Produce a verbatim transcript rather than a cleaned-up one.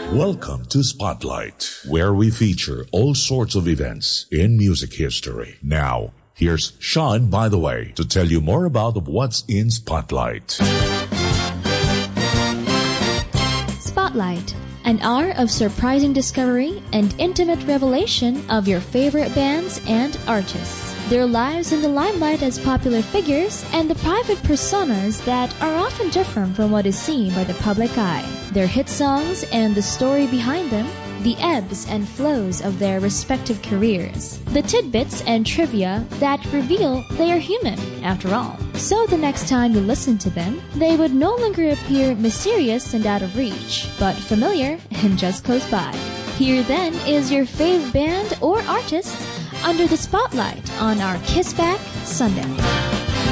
Welcome to Spotlight, where we feature all sorts of events in music history. Now, here's Sean, by the way, to tell you more about what's in Spotlight. Spotlight, an hour of surprising discovery and intimate revelation of your favorite bands and artists, their lives in the limelight as popular figures, and the private personas that are often different from what is seen by the public eye, their hit songs and the story behind them, the ebbs and flows of their respective careers, the tidbits and trivia that reveal they are human, after all. So the next time you listen to them, they would no longer appear mysterious and out of reach, but familiar and just close by. Here then is your fave band or artist under the spotlight on our Kiss Back Sunday.